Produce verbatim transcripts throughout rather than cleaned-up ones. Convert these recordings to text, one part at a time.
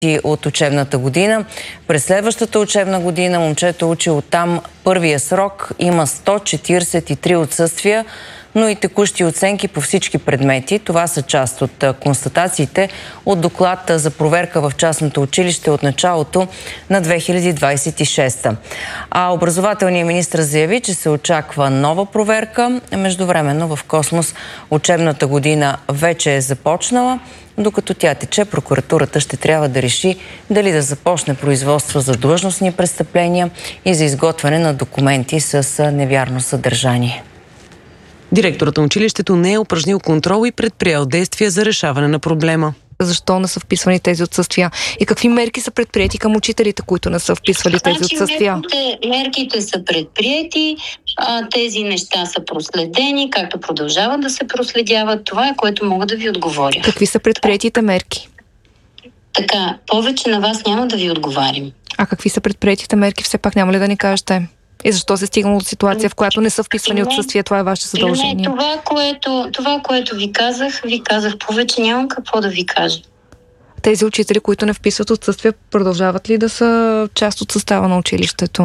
от учебната година. През следващата учебна година момчето учи оттам първия срок. Има сто четиридесет и три отсъствия, но и текущи оценки по всички предмети. Това са част от констатациите от доклад за проверка в частното училище от началото на две хиляди двадесет и шеста. А образователният министър заяви, че се очаква нова проверка. Междувременно в Космос учебната година вече е започнала. Докато тя тече, прокуратурата ще трябва да реши дали да започне производство за длъжностни престъпления и за изготвяне на документи с невярно съдържание. Директорът на училището не е упражнил контрол и предприел действия за решаване на проблема. Защо не са вписвани тези отсъствия? И какви мерки са предприети към учителите, които не са вписвали тези значи, отсъствия? Мерките, мерките са предприети, а, тези неща са проследени, както продължават да се проследяват. Това е, което мога да ви отговоря. Какви са предприетите мерки? Така, повече на вас няма да ви отговарим. А какви са предприетите мерки? Все пак няма ли да ни кажете? И защо се стигнало до ситуация, в която не са вписвани отсъствия? Това е ваше задължение. Не, това което, това, което ви казах, ви казах повече, нямам какво да ви кажа. Тези учители, които не вписват отсъствия, продължават ли да са част от състава на училището?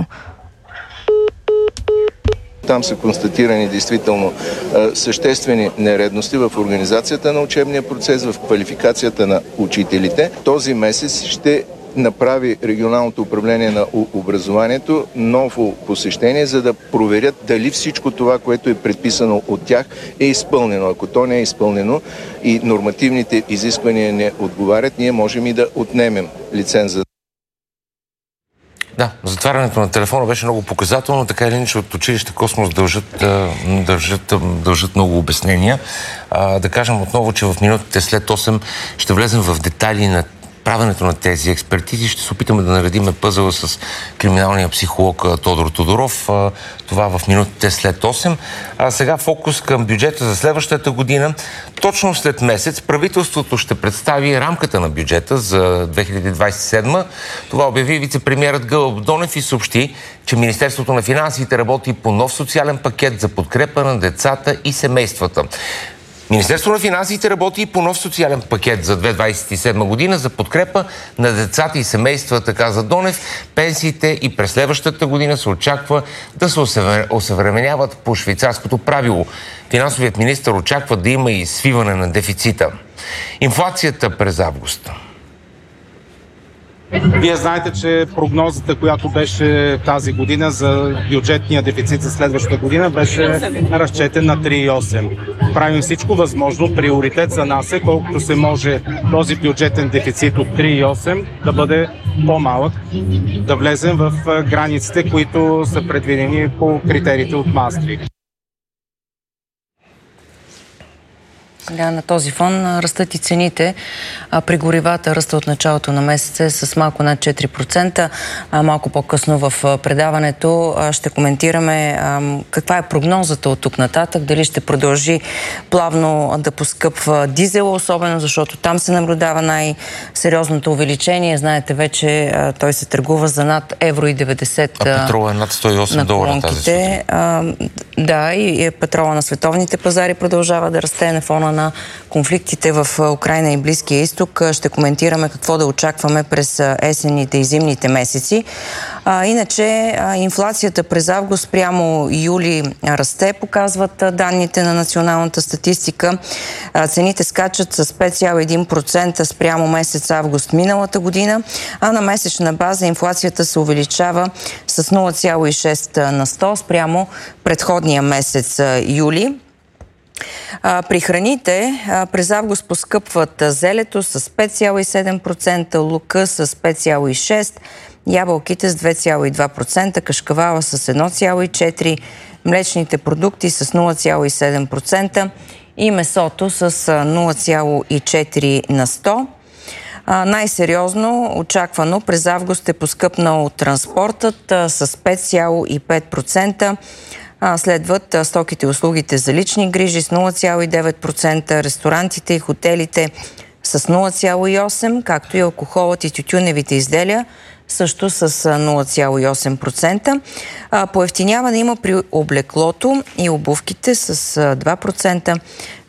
Там са констатирани действително съществени нередности в организацията на учебния процес, в квалификацията на учителите. Този месец ще направи регионалното управление на образованието ново посещение, за да проверят дали всичко това, което е предписано от тях, е изпълнено. Ако то не е изпълнено и нормативните изисквания не отговарят, ние можем и да отнемем лиценза. Да, затварянето на телефона беше много показателно, така или иначе от училище Космос дължат, дължат, дължат много обяснения. А, да кажем отново, че в минутите след осем ще влезем в детайли на правенето на тези експертизи. Ще се опитаме да наредиме пъзъла с криминалния психолог Тодор Тодоров. Това в минутите след осем. А сега фокус към бюджета за следващата година. Точно след месец правителството ще представи рамката на бюджета за две хиляди двадесет и седма. Това обяви вицепремиерът Гълъб Донев и съобщи, че Министерството на финансите работи по нов социален пакет за подкрепа на децата и семействата. Министерството на финансите работи и по нов социален пакет за две хиляди двадесет и седма година за подкрепа на децата и семействата, каза Донев. Пенсиите и през следващата година се очаква да се осъвременяват по швейцарското правило. Финансовият министър очаква да има и свиване на дефицита. Инфлацията през август. Вие знаете, че прогнозата, която беше тази година за бюджетния дефицит за следващата година, беше разчетен на три цяло и осем. Правим всичко възможно. Приоритет за нас е колкото се може този бюджетен дефицит от три цяло и осем да бъде по-малък, да влезем в границите, които са предвидени по критериите от Маастрихт. Да, на този фон растат и цените. А при горивата ръста от началото на месеца е с малко над четири процента. А малко по-късно в предаването ще коментираме а, каква е прогнозата от тук нататък. Дали ще продължи плавно да поскъпва дизела, особено защото там се наблюдава най-сериозното увеличение. Знаете вече, а, той се търгува за над евро и деветдесет. А петрола е над сто и осем долара тази сутрин. А, да, и, и петрола на световните пазари продължава да расте на фона на конфликтите в Украйна и Близкия изток. Ще коментираме какво да очакваме през есенните и зимните месеци. А, иначе а, инфлацията през август прямо юли расте, показват а, данните на националната статистика. А, цените скачат с пет цяло и един процента спрямо месец август миналата година, а на месечна база инфлацията се увеличава с нула цяло и шест на сто спрямо предходния месец а, юли. А, при храните а, през август поскъпват зелето с пет цяло и седем процента, лука с пет цяло и шест процента, ябълките с две цяло и два процента, кашкавала с едно цяло и четири процента, млечните продукти с нула цяло и седем процента и месото с нула цяло и четири на сто. А, най-сериозно, очаквано, през август е поскъпнал транспортът а, с пет цяло и пет процента. А, следват а, стоките и услугите за лични грижи с нула цяло и девет процента, ресторантите и хотелите с нула цяло и осем процента, както и алкохолът и тютюневите изделия също с нула цяло и осем процента. А, поевтиняване има при облеклото и обувките с два процента,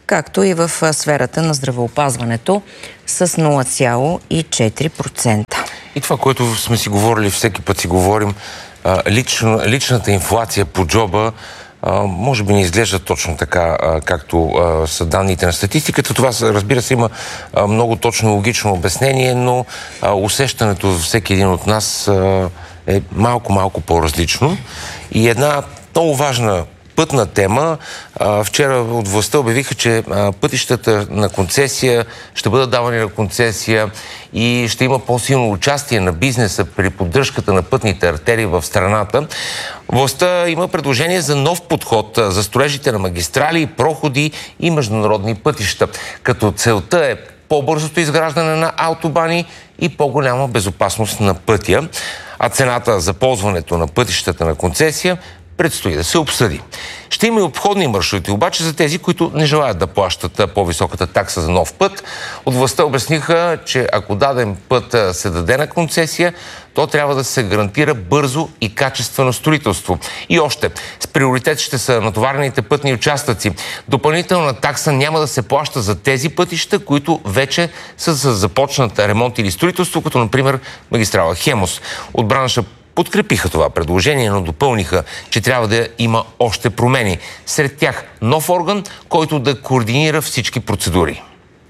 както и в сферата на здравеопазването с нула цяло и четири процента. И това, което сме си говорили, всеки път си говорим, лично, личната инфлация по джоба може би не изглежда точно така, както са данните на статистиката. Това, разбира се, има много точно логично обяснение, но усещането за всеки един от нас е малко-малко по-различно. И една много важна пътна тема. Вчера от властта обявиха, че пътищата на концесия ще бъдат давани на концесия и ще има по-силно участие на бизнеса при поддръжката на пътните артерии в страната. Властта има предложение за нов подход за строежите на магистрали, проходи и международни пътища, като целта е по-бързото изграждане на автобани и по-голяма безопасност на пътя. А цената за ползването на пътищата на концесия предстои да се обсъди. Ще има и обходни маршрути, обаче за тези, които не желаят да плащат по-високата такса за нов път. От властта обясниха, че ако даден път се даде на концесия, то трябва да се гарантира бързо и качествено строителство. И още, с приоритет ще са натоварените пътни участъци. Допълнителна такса няма да се плаща за тези пътища, които вече са за започнат ремонт или строителство, като например магистрала Хемус. От бранша подкрепиха това предложение, но допълниха, че трябва да има още промени. Сред тях нов орган, който да координира всички процедури.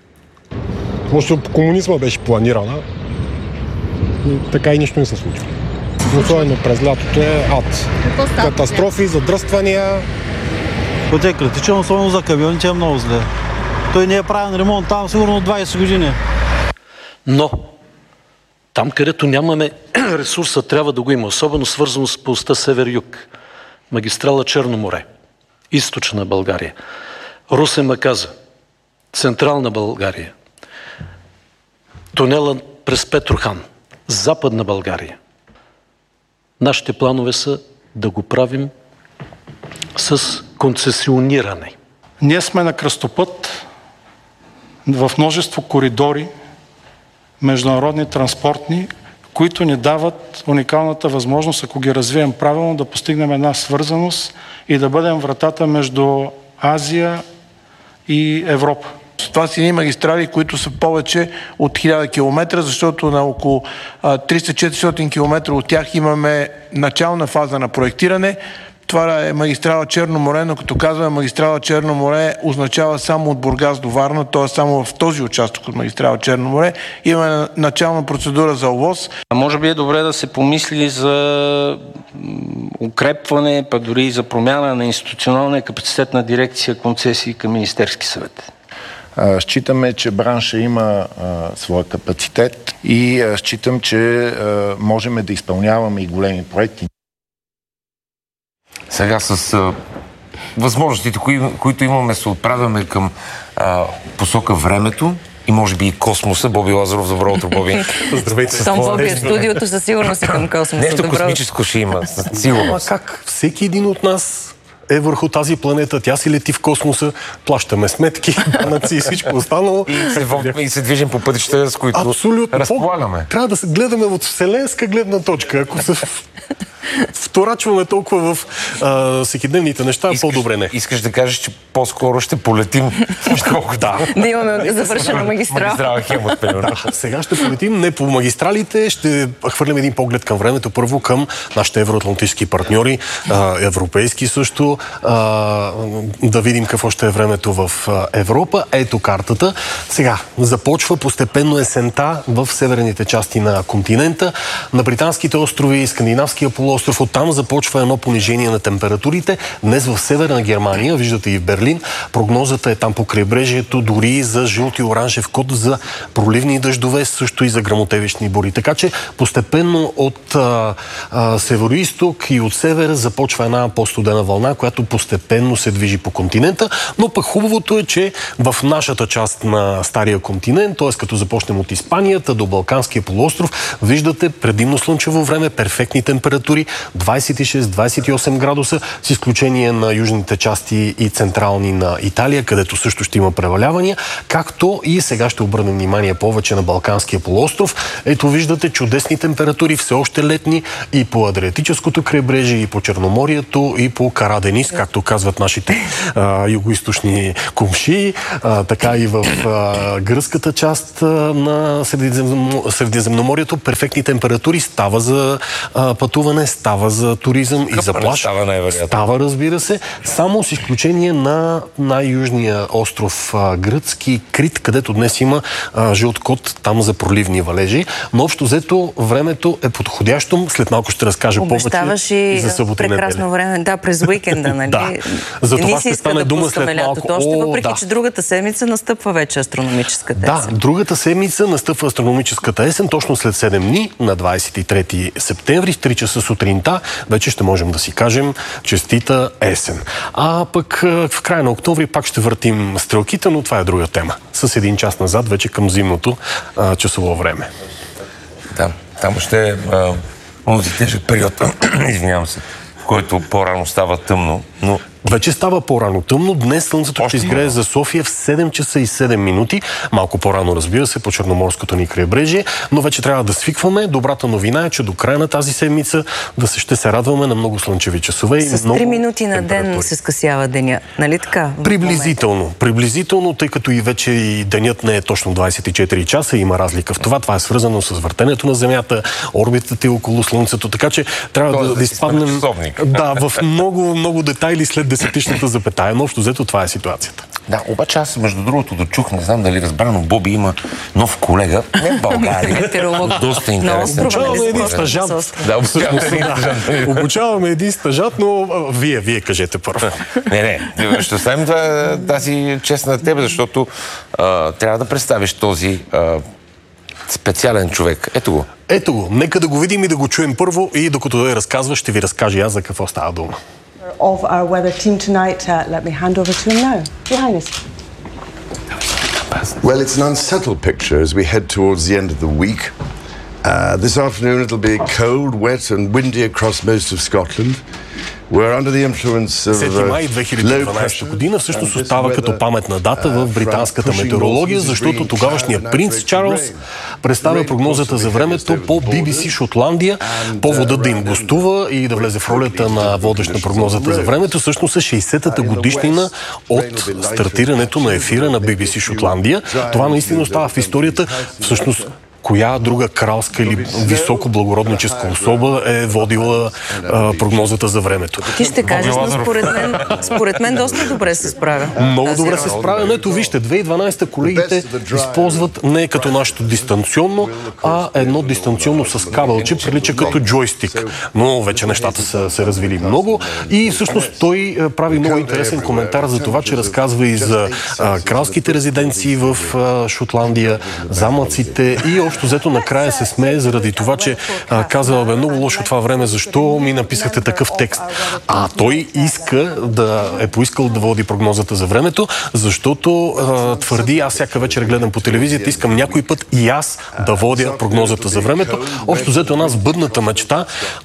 Може по комунизма беше планирана, така и нищо не се случва. Особено през лятото е ад. Катастрофи, задръствания. Път е критичен, особено за камионите е много зле. Той не е правен ремонт там сигурно двайсет години. Но там, където нямаме ресурса, трябва да го има, особено свързано с полоста север-юг. Магистрала Черно море, източна България, Русе-Маказа, централна България, тунела през Петрохан, западна България. Нашите планове са да го правим с концесиониране. Ние сме на кръстопът в множество коридори, международни, транспортни, които ни дават уникалната възможност, ако ги развием правилно, да постигнем една свързаност и да бъдем вратата между Азия и Европа. Това са едни магистрали, които са повече от хиляда километра, защото на около триста до четиристотин километра от тях имаме начална фаза на проектиране. Това е магистрала Черно море, но като казваме магистрала Черно море, означава само от Бургас до Варна, т.е. само в този участък от магистрала Черно море. Имаме начална процедура за ОВОС. А може би е добре да се помисли за укрепване, па дори и за промяна на институционалния капацитет на дирекция концесии към Министерски съвет. Считаме, че бранша има а, своя капацитет и а, считам, че а, можем да изпълняваме и големи проекти. Сега с а, възможностите, кои, които имаме, се отправяме към а, посока времето и може би и космоса. Боби Лазаров, добро утро, Боби. Здравейте. Том Боби, студиото със сигурност е към космоса. Нещо космическо ще има, сигурно. Как всеки един от нас е върху тази планета, тя си лети в космоса, плащаме сметки, данъци и всичко останало. И се, и се движим по пътища, с които абсолютно разполагаме. Трябва да се гледаме от вселенска гледна точка. Ако се вторачваме толкова в а, всекидневните неща, искаш, по-добре не. Искаш да кажеш, че по-скоро ще полетим колко да. Да имаме завършена магистрала. Магистрала Хемус, примерно. Да, сега ще полетим не по магистралите, ще хвърлим един поглед към времето. Първо към нашите евроатлантически партньори, а, европейски също, а, да видим какво ще е времето в Европа. Ето картата. Сега започва постепенно есента в северните части на континента. На британските острови, скандинавския полуостров, оттам започва едно понижение на температурите. Днес в северна Германия, виждате и в Берлин, прогнозата е там по крайбрежието, дори за жълти оранжев код за проливни дъждове, също и за гръмотевични бури. Така че постепенно от а, а, североизток и от север започва една по-студена вълна, която постепенно се движи по континента. Но пък хубавото е, че в нашата част на стария континент, т.е. като започнем от Испанията до Балканския полуостров, виждате предимно слънчево време, перфектни температури. температури двайсет и шест до двайсет и осем градуса, с изключение на южните части и централни на Италия, където също ще има превалявания, както и сега ще обърнем внимание повече на Балканския полуостров. Ето виждате чудесни температури, все още летни и по Адриатическото крайбрежие, и по Черноморието, и по Кара Денис, както казват нашите а, югоизточни кумши, а, така и в а, гръцката част а, на Средиземно, Средиземноморието. Перфектни температури, става за а, пътуване, става за туризъм Къпане, и за плаж. Става, става, разбира се, само с изключение на най-южния остров а, гръцки Крит, където днес има а, жълт код там за проливни валежи. Но общо взето времето е подходящо. След малко ще разкажа повече и за събота и неделя. Прекрасно време, да, през уикенда, нали? Да. За това ще стане да дума след малко. Още, въпреки, да. че другата седмица настъпва вече астрономическата есен. Да, другата седмица настъпва астрономическата есен, точно след седем дни, на двайсет и трети септември, в три часа сутринта, вече ще можем да си кажем честита есен. А пък в края на октомври пак ще въртим стрелките, но това е друга тема. С един час назад, вече към зимното а, часово време. Да, там ще е онзи тежък период, извинявам се, в който по-рано става тъмно, но Вече става по-рано тъмно. Днес слънцето Още ще изгрее има. за София в седем часа и седем минути. Малко по-рано, разбира се, по Черноморското ни крайбрежие, но вече трябва да свикваме. Добрата новина е, че до края на тази седмица да се, ще се радваме на много слънчеви часове. С много три минути на ден се скъсява деня, нали така? Приблизително. Приблизително, тъй като и вече и денят не е точно двайсет и четири часа, има разлика в това. Това е свързано с въртенето на Земята, орбитата е около Слънцето, така че трябва да, да изпаднем да, в много, много детайли след десетичната запетая, но общо взето това е ситуацията. Да, обаче аз между другото дочух, не знам дали разбра, но Боби има нов колега, не в България, доста интересен. Обучаваме един стажант. Да, обучаваме един стажант. Обучаваме един стажант, но вие, вие кажете първо. Не, не, ще оставим тази чест на тебе, защото а, трябва да представиш този а, специален човек. Ето го. Ето го. Нека да го видим и да го чуем първо и докато да я разказва, ще ви разкажа аз за какво става дума. Of our weather team tonight, uh, let me hand over to him now. Your Highness. Well, it's an unsettled picture as we head towards the end of the week. Uh, this afternoon it'll be cold, wet and windy across most of Scotland. седми май две хиляди и дванадесета година всъщност остава като паметна дата в британската метеорология, защото тогавашният принц Чарлз представя прогнозата за времето по Би Би Си Шотландия. Поводът да им гостува и да влезе в ролята на водещ на прогнозата за времето всъщност е шейсетата годишнина от стартирането на ефира на Би Би Си Шотландия. Това наистина остава в историята. Всъщност коя друга кралска или високо благородническа особа е водила а, прогнозата за времето? Ти ще кажеш, но според мен, според мен доста добре се справя. Много добре се справя. Ето вижте, две хиляди и дванадесета колегите използват не като нашето дистанционно, а едно дистанционно с кабелче, прилича като джойстик. Но вече нещата са се развили много и всъщност той прави много интересен коментар за това, че разказва и за а, кралските резиденции в а, Шотландия, замъците и общо взето накрая се смее заради това, че а, казва, бе, много лошо това време, защо ми написахте такъв текст? А той иска да е поискал да води прогнозата за времето, защото а, твърди, аз всяка вечер гледам по телевизията, искам някой път и аз да водя прогнозата за времето. Общо взето една сбъдната мечта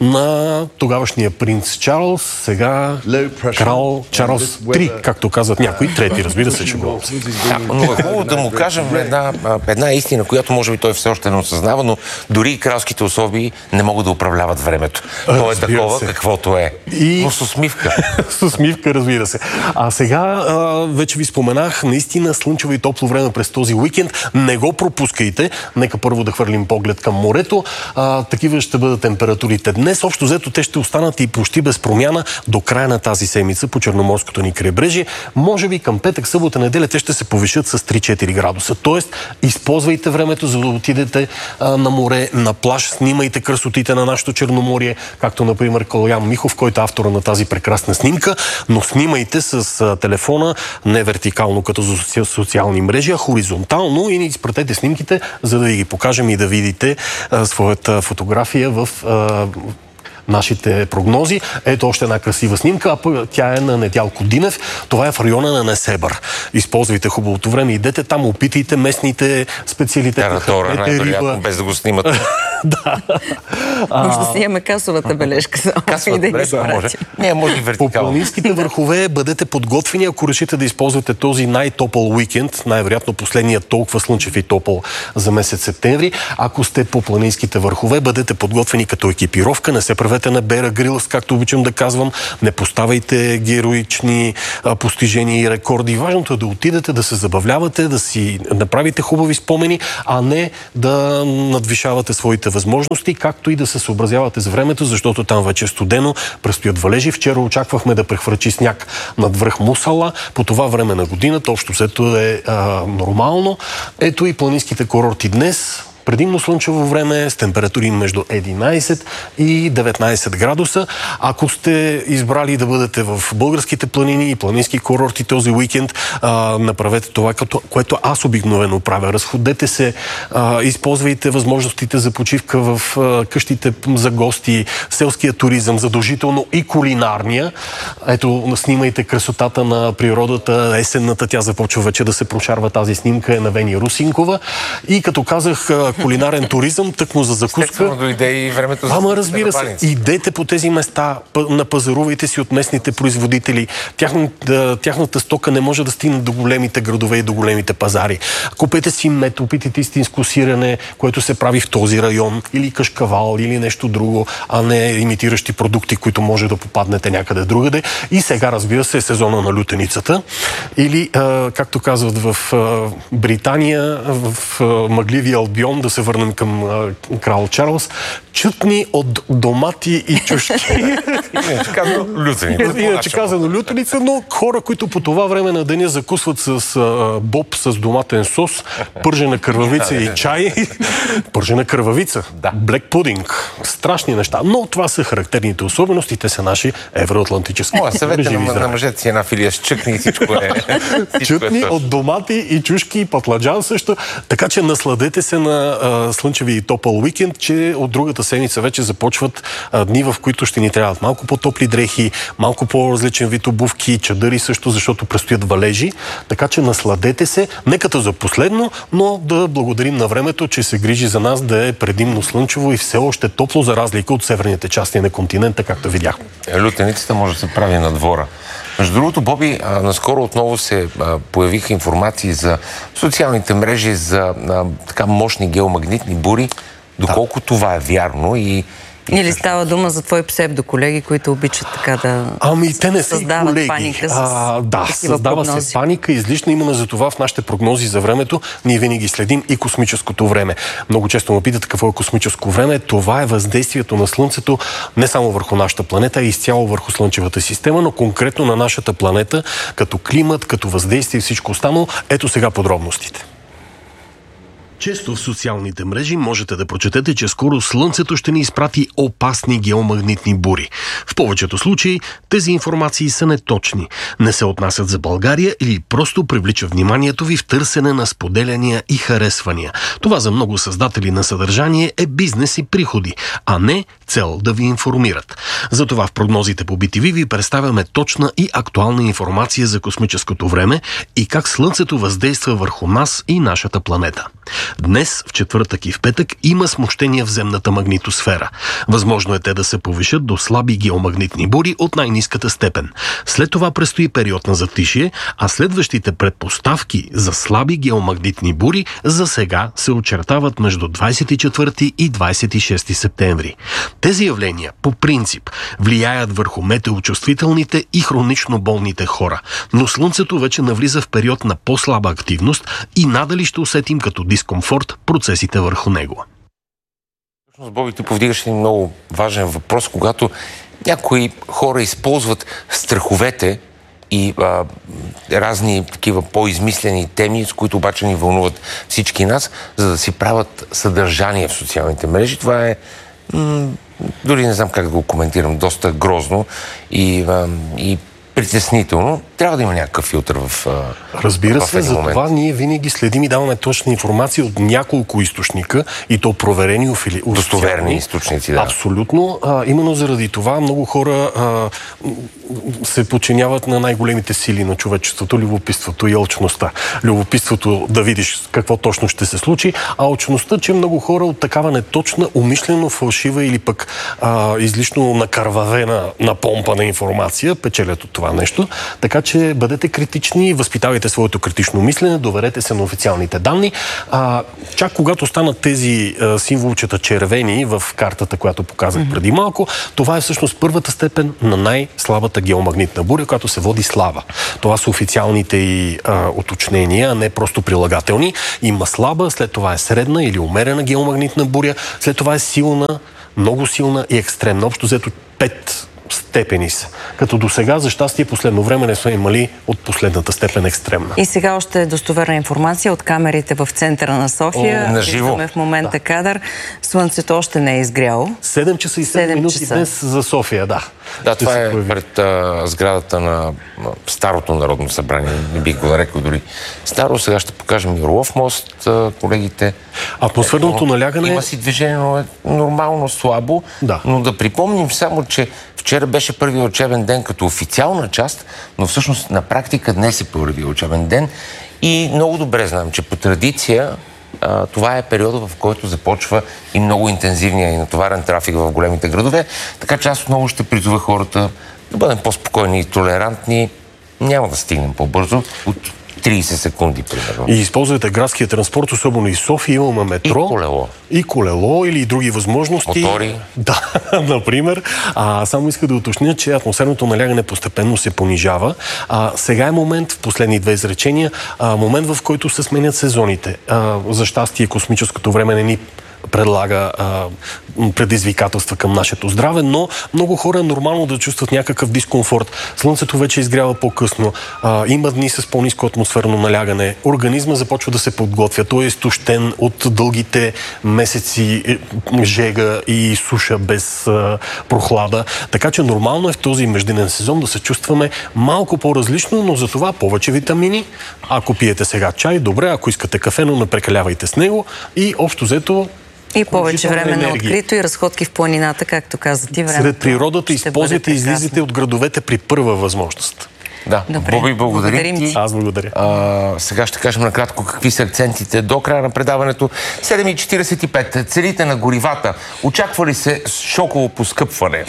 на тогавашния принц Чарлз, сега крал Чарлз три, както казват някои, трети, разбира се, че го. Да, но е хубаво да му кажем една, една истина, която може би той все още не осъзнава, но дори и кралските особи не могат да управляват времето. То е такова, се. каквото е. И... Но с усмивка. С усмивка, разбира се. А сега, а, вече ви споменах, наистина слънчево и топло време през този уикенд. Не го пропускайте. Нека първо да хвърлим поглед към морето. А, такива ще бъдат температурите днес. Общо взето те ще останат и почти без промяна до края на тази седмица по Черноморското ни крайбрежие. Може би към петък, събота, неделя те ще се повишат с три-четири градуса. Тоест, използвайте времето, за да отидете а, на море, на плаж, снимайте красотите на нашето Черноморие, както например Калоян Михов, който е автора на тази прекрасна снимка, но снимайте с а, телефона не вертикално като за социални мрежи, а хоризонтално и ни изпратете снимките, за да ви ги покажем и да видите а, своята фотография в а, нашите прогнози. Ето още една красива снимка, а тя е на Недялко Динев. Това е в района на Несебър. Използвайте хубавото време, идете там, опитайте местните специалитети. Тератора, най-вероятно, без да го снимат. Да. Може да си имаме касовата бележка. Касовата бележка може. Не, може и вертикално. По планинските върхове бъдете подготвени, ако решите да използвате този най-топъл уикенд, най-вероятно последният толкова слънчев и топъл за месец септември. Ако сте по планинските върхове, бъдете подготвени като екипировка, не се правете на Бера Грилс, както обичам да казвам, не поставайте героични а, постижения и рекорди. Важното е да отидете, да се забавлявате, да си направите хубави спомени, а не да надвишавате своите възможности, както и да се съобразявате с времето, защото там вече е студено, предстоят валежи. Вчера очаквахме да прехвърчи сняг над връх Мусала. По това време на годината, общо взето е а, нормално. Ето и планинските курорти днес. Предимно слънчево време с температури между единайсет и деветнайсет градуса. Ако сте избрали да бъдете в българските планини и планински курорти този уикенд, а, направете това, което аз обикновено правя. Разходете се, а, използвайте възможностите за почивка в а, къщите за гости, селския туризъм, задължително и кулинарния. Ето, снимайте красотата на природата, есенната, тя започва вече да се прошарва, тази снимка е на Вени Русинкова. И като казах кулинарен туризъм, тъкмо за закуска. Естествено дойде и времето за... Ама разбира се, идете по тези места, напазарувайте си от местните производители. Тяхната, тяхната стока не може да стигне до големите градове и до големите пазари. Купете си мед, опитайте истинско сирене, което се прави в този район, или кашкавал, или нещо друго, а не имитиращи продукти, които може да попаднете някъде другаде. И сега, разбира се, е сезона на лютеницата. Или, а, както казват в а, Британия, в а, мъгливия Албион, да се върнем към а, крал Чарлз, чутни от домати и чушки. Иначе казано лютеница. Иначе казано лютеница, но хора, които по това време на деня закусват с а, боб с доматен сос, пържена кървавица и чай. Пържена кървавица. Блек пудинг. Страшни неща. Но това са характерните особености. Те са наши евроатлантически. Моя съвет е на, на мъжете си една филия с чъкни и всичко е... Чъкни е от домати и чушки и патладжан също. Така че насладете се на а, слънчеви и топъл уикенд, че от другата седмица вече започват а, дни, в които ще ни трябват малко по-топли дрехи, малко по-различен вид обувки, чадъри също, защото предстоят валежи. Така че насладете се, не като за последно, но да благодарим на времето, че се грижи за нас да е предимно слънчево и все още топло, за разлика от северните части на континента, както видяхме. Лютеницата може да се прави на двора. Между другото, Боби, а, наскоро отново се а, появиха информации за социалните мрежи за а, така мощни геомагнитни бури. Доколко да. Това е вярно и... Или става дума за твои псевдоколеги, които обичат така да ами, те не са създават колеги. паника с а, Да, създава прогнози. се паника. Излишно именно за това в нашите прогнози за времето ние винаги следим и космическото време. Много често ме питат какво е космическо време. Това е въздействието на Слънцето не само върху нашата планета, а изцяло върху Слънчевата система, но конкретно на нашата планета, като климат, като въздействие и всичко останало. Ето сега подробностите. Често в социалните мрежи можете да прочетете, че скоро Слънцето ще ни изпрати опасни геомагнитни бури. В повечето случаи тези информации са неточни, не се отнасят за България или просто привлича вниманието ви в търсене на споделяния и харесвания. Това за много създатели на съдържание е бизнес и приходи, а не цел да ви информират. Затова в прогнозите по би ти ви ви представяме точна и актуална информация за космическото време и как Слънцето въздейства върху нас и нашата планета. Днес, в четвъртък и в петък, има смущения в земната магнитосфера. Възможно е те да се повишат до слаби геомагнитни бури от най-ниската степен. След това предстои период на затишие, а следващите предпоставки за слаби геомагнитни бури за сега се очертават между двайсет и четвърти и двайсет и шести септември. Тези явления, по принцип, влияят върху метеочувствителните и хронично болните хора, но Слънцето вече навлиза в период на по-слаба активност и надали ще усетим като дискомфорт процесите върху него. Всъщност, Боби, ти повдигаш един много важен въпрос, когато някои хора използват страховете и а, разни такива по-измислени теми, с които обаче ни вълнуват всички нас, за да си правят съдържание в социалните мрежи. Това е м- дори не знам как да го коментирам, доста грозно и, а, и притеснително. трябва да има някакъв филтър в Разбира в се, за това ние винаги следим и даваме точна информация от няколко източника и то проверени офили... достоверни източници, да. Абсолютно. А, именно заради това много хора а, се подчиняват на най-големите сили на човечеството, любопитството и алчността. Любопитството да видиш какво точно ще се случи, а алчността, че много хора от такава неточна, умишлено фалшива или пък а, излишно накървавена, напомпана информация печелят от това нещо. Така че бъдете критични, възпитавайте своето критично мислене, доверете се на официалните данни. А, чак когато станат тези а, символчета червени в картата, която показах преди малко, това е всъщност първата степен на най-слабата геомагнитна буря, която се води слаба. Това са официалните и а, уточнения, а не просто прилагателни. Има слаба, след това е средна или умерена геомагнитна буря, след това е силна, много силна и екстремна. Общо взето пет степени са. Като до сега, за щастие, последно време не сме имали от последната степен екстремна. И сега още достоверна информация от камерите в центъра на София. О, наживо. Виждаме в момента да. кадър. Слънцето още не е изгряло. седем часа и седем минути часа. Днес за София, да. Да, това е пред а, сградата на Старото Народно събрание. Не бих го нарекал дори старо. Сега ще покажем и Орлов мост, а, колегите. Атмосферното налягане... Има си движение, но е нормално слабо. Да. Но да припомним само, че вчера беше първият учебен ден като официална част, но всъщност на практика днес е първият учебен ден. И много добре знам, че по традиция а, това е периода, в който започва и много интензивния и натоварен трафик в големите градове. Така че аз отново ще призова хората да бъдем по-спокойни и толерантни. Няма да стигнем по-бързо от трийсет секунди, примерно. И използвате градския транспорт, особено и София, имаме метро. И колело. И колело или и други възможности. Мотори. Да, например. А, само иска да уточня, че атмосферното налягане постепенно се понижава. А, сега е момент, в последни две изречения, а, момент, в който се сменят сезоните. А, за щастие, космическото време не ни предлага а, предизвикателства към нашето здраве, но много хора е нормално да чувстват някакъв дискомфорт. Слънцето вече изгрява по-късно, а, има дни с по-ниско атмосферно налягане, организма започва да се подготвя, той е изтощен от дългите месеци жега и суша без а, прохлада, така че нормално е в този междинен сезон да се чувстваме малко по-различно, но за това повече витамини. Ако пиете сега чай, добре, ако искате кафе, но не прекалявайте с него и общо взето и повече време на открито и разходки в планината, както каза ти. Времето сред природата използвайте и излизайте от градовете при първа възможност. Да, добре. Боби, благодарим ти. Аз благодаря. А, сега ще кажем накратко какви са акцентите до края на предаването. седем и четирийсет и пет. Цените на горивата. Очаква ли се шоково поскъпване?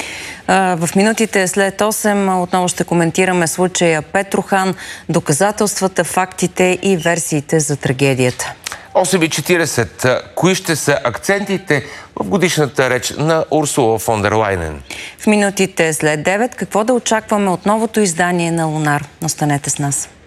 В минутите след осем отново ще коментираме случая Петрохан, доказателствата, фактите и версиите за трагедията. осем и четирийсет. Кои ще са акцентите в годишната реч на Урсула фон дер Лайнен? В минутите след девет какво да очакваме от новото издание на Лунар? Останете с нас.